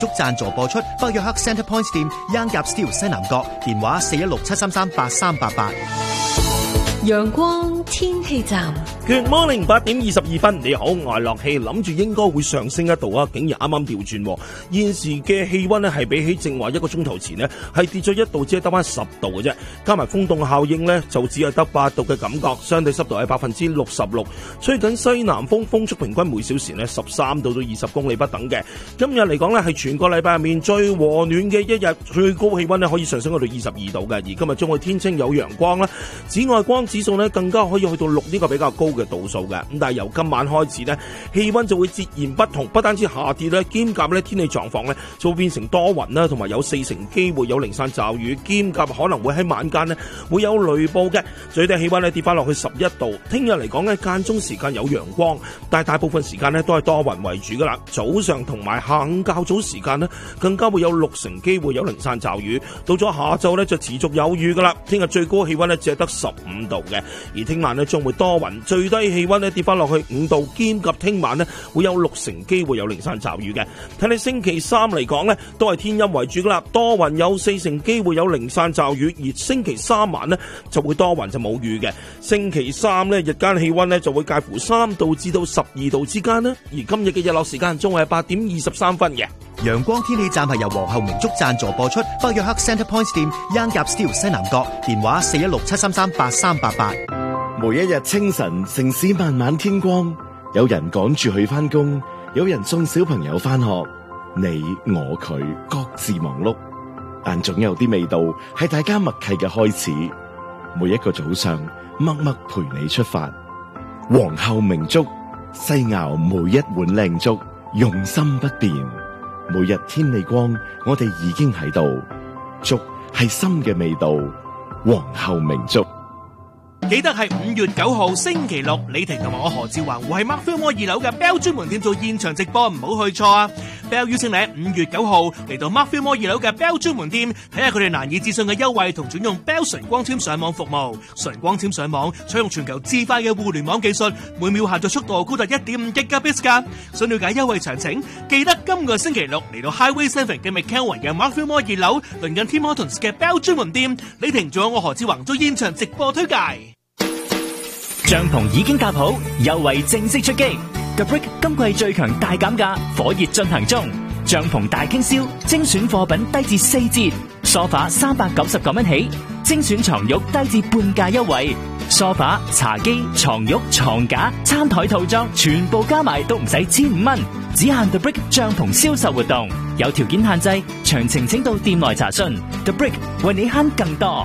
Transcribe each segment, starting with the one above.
足贊助播出，北約克 Centre Point 店 Young Gap Steel 西南角，電話416-733-8388。 陽光天氣站 Good morning， 8點22分，你好，我係樂氣，諗住應該會上升一度啊，竟然啱啱調轉。現時嘅氣溫呢係比起正話一個鐘頭前呢係跌咗1度，只係得翻10度嘅啫。加埋風凍效應呢，就只係得8度嘅感覺，相對濕度係66%，吹緊西南風，風速平均每小時呢13到20公里不等嘅。今日嚟講呢係全個禮拜入面最和暖嘅一日，最高氣溫呢可以上升去到22度嘅。而今日將會天清有陽光啦，紫外光指數呢更加可以去到6呢個比較高嘅度數嘅。咁但係由今晚開始呢，氣溫就會截然不同，不單止下跌咧，兼夾咧天氣狀況呢就會變成多雲啦，同埋有40%機會有零散驟雨，兼夾可能會喺晚間呢會有雷暴嘅。最低氣溫呢跌翻落去11度。聽日嚟講呢，間中時間有陽光，但係大部分時間呢都係多雲為主噶啦。早上同埋下午較早時間呢更加會有60%機會有零散驟雨，到咗下晝呢就持續有雨噶啦。聽日最高氣溫呢只係得15度嘅，而聽晚呢將會多雲，最低氣溫呢跌翻落去5度，兼及聽晚呢會有60%機會有零散驟雨嘅。睇你星期三嚟講呢都係天陰為主噶啦，多雲有40%機會有零散驟雨，而星期三晚呢就會多雲就冇雨嘅。星期三呢日間氣溫呢就會介乎3度至到12度之間啦。而今日嘅日落時間仲係8點23分嘅。 陽光天氣站係由皇后明竹贊助播出，北約克 Centre Point 店 Young Gap Steel 西南角，電話416-733-8388。 每一日清晨，城市慢慢天光，有人趕住去返工，有人送小朋友返學，你我佢各自忙碌，但總有啲味道係大家默契嘅開始。每一個早上，默默陪你出發。皇后明粥，細熬每一碗靚粥，用心不變。每日天未光，我哋已經喺度。粥係心嘅味道，皇后明粥。 記得係5月9號星期六，李婷同埋我何志華會喺 Markfield Mall 2樓嘅 Bell 專門店做現場直播，唔好去錯啊！ Bell 邀請你喺5月9號嚟到 Markfield Mall 2樓嘅 Bell 專門店，睇下佢哋難以置信嘅優惠同轉用 Bell 純光纖上網服務。純光纖上網採用全球至快嘅互聯網技術，每秒下載速度高達 1.5 Gbps 噶。想了解優惠詳情，記得今個星期六嚟到 Highway 7嘅 McKelvin 嘅 Markfield Mall 2樓，鄰近 Tim Hortons 嘅 Bell 專門店，李婷仲有我何志華做現場直播推介。 帳篷已經搭好，優惠正式出擊。The Brick 今季最強大減價，火熱進行中。帳篷大傾銷，精選貨品低至4折。梳化399蚊起，精選床褥低至半價優惠。梳化、茶几、床褥、床架、餐台套裝，全部加埋都唔使1500蚊，只限 The Brick 帳篷銷售活動，有條件限制，詳情請到店內查詢。The Brick 為你慳更多。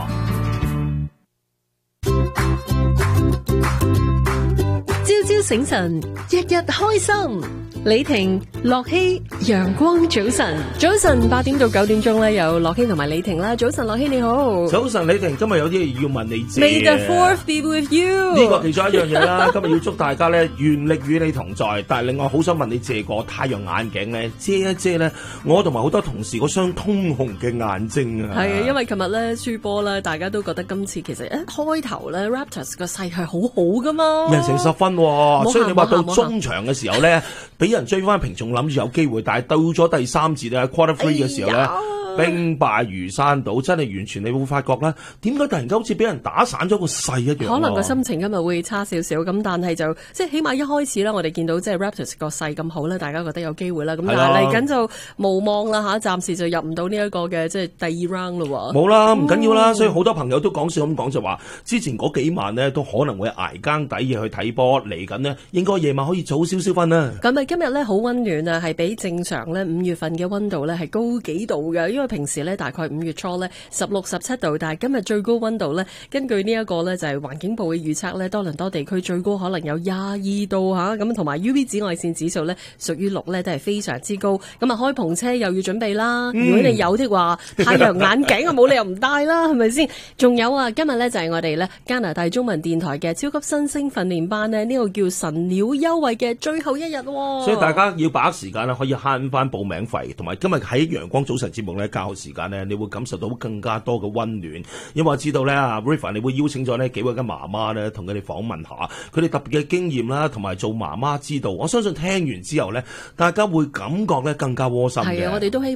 朝朝醒神，日日開心。李婷、樂希，陽光早晨，早晨8點到9點鐘咧，有樂希同埋李婷啦。早晨，樂希你好。 早晨，李婷，今日有啲嘢要問你借。 May the fourth be with you。 呢個其中一樣嘢啦，今日要祝大家咧願力與你同在。但係另外好想問你借個太陽眼鏡咧，遮一遮咧，我同埋好多同事嗰雙通紅嘅眼睛啊。 係啊，因為琴日咧輸波咧，大家都覺得今次其實一開頭咧 Raptors 個勢係好好噶嘛， 贏成10分，所以你話到中場嘅時候咧，俾人追翻平仲諗住有機會，但係到咗第3節咧 Quarter 3嘅時候咧，兵敗如山倒，真係完全你會發覺啦，點解突然間好似俾人打散咗個勢一樣？ 可能個心情今日會差少少，咁但係就即係起碼一開始啦，我哋見到即係 Raptors 個勢咁好咧，大家覺得有機會啦。咁但係嚟緊就無望啦嚇，暫時就入唔到呢一個嘅即係第2 round 咯。冇啦，唔緊要啦。所以好多朋友都講笑咁講就話，之前嗰幾晚呢都可能會捱更抵夜去睇波，嚟緊呢應該夜晚可以早少少瞓啦。 咁啊，今日咧好溫暖啊，係比正常咧5月份嘅溫度咧係高幾度嘅，因為平時咧大概5月初咧16、17度，但係今日最高溫度咧，根據呢一個咧就係環境部嘅預測咧，多倫多地區最高可能有22度嚇，咁同埋 UV 紫外線指數咧屬於6咧，都係非常之高。咁啊，開篷車又要準備啦。如果你有的話，太陽眼鏡啊冇理由唔戴啦，係咪先？仲有啊，今日咧就係我哋咧加拿大中文電台嘅超級新星訓練班呢，呢個叫神鳥優惠嘅最後一日喎。 所以大家要把握時間啦，可以慳翻報名費，同埋今日喺陽光早晨節目咧教學時間咧，你會感受到更加多嘅溫暖。因為我知道咧，River 你會邀請咗呢幾位嘅媽媽咧，同佢哋訪問下佢哋特別嘅經驗啦，同埋做媽媽之道。我相信聽完之後咧，大家會感覺咧更加窩心嘅。 係啊，我哋都希